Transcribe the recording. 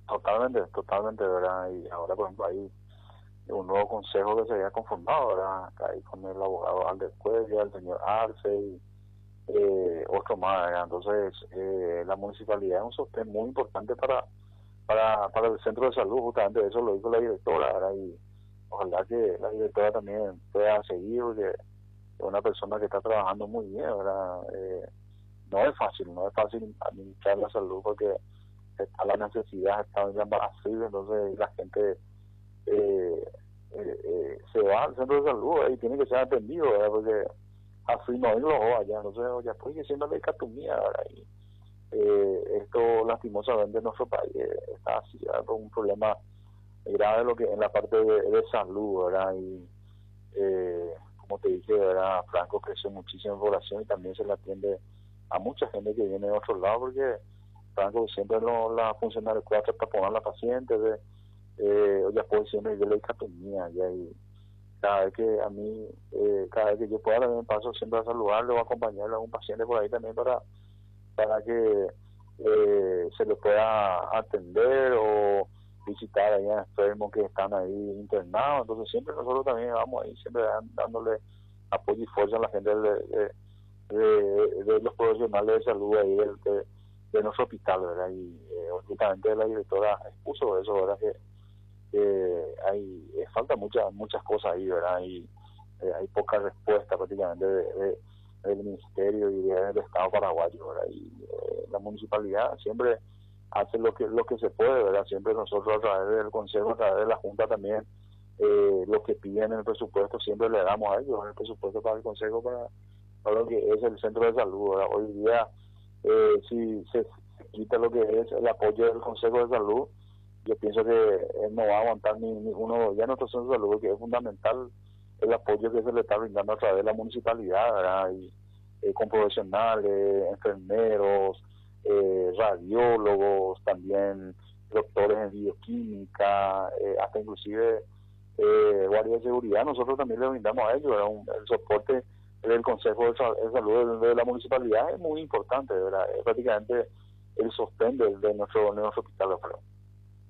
Totalmente, totalmente, ¿verdad? Y ahora, por ejemplo, hay un nuevo consejo que se había conformado, ¿verdad? Ahí con el abogado Alder Cuellar, el señor Arce y otro más, ¿verdad? Entonces, la municipalidad es un sostén muy importante para el centro de salud, justamente eso lo dijo la directora, ¿verdad? Y ojalá que la directora también pueda seguir, porque es una persona que está trabajando muy bien, ¿verdad? No es fácil administrar la salud porque está la necesidad, está ya vacío, entonces la gente se va al centro de salud y tiene que ser atendido, ¿verdad? Porque así no hay los allá, entonces ya estoy diciendo la dicotomía, ¿verdad? Y esto lastimosamente en nuestro país está así, ¿verdad? Con un problema grave lo que en la parte de salud, ¿verdad? Y como te dije, ¿verdad? Franco creció muchísimo en población y también se le atiende a mucha gente que viene de otro lado porque Franco siempre la funciona adecuada para poner a la paciente, ya puedo siempre yo le dicotomía, ya y cada vez que a mí, cada vez que yo pueda también paso siempre a saludarlo o acompañarlo a un paciente por ahí también para que se le pueda atender o visitar a enfermos que están ahí internados. Entonces siempre nosotros también vamos ahí, siempre dándole apoyo y fuerza a la gente de los profesionales de salud ahí de nuestro hospital, ¿verdad? Y justamente la directora expuso eso, ¿verdad? Que hay falta muchas cosas ahí, ¿verdad? Y hay poca respuesta prácticamente del ministerio y del Estado paraguayo, ¿verdad? Y la municipalidad siempre hace lo que se puede, ¿verdad? Siempre nosotros a través del Consejo, a través de la Junta también, lo que piden en el presupuesto siempre le damos a ellos, en el presupuesto para el Consejo, para lo que es el centro de salud, ¿verdad? Hoy día, si se quita lo que es el apoyo del Consejo de Salud, yo pienso que él no va a aguantar ni uno ya en nuestro centro de salud, que es fundamental el apoyo que se le está brindando a través de la municipalidad, ¿verdad? Y con profesionales, enfermeros, radiólogos, también doctores en bioquímica, hasta inclusive guardias de seguridad. Nosotros también le brindamos a ellos, ¿verdad? El soporte del Consejo de Salud de la municipalidad es muy importante, ¿verdad? Es prácticamente el sostén de nuestro hospital, ¿verdad?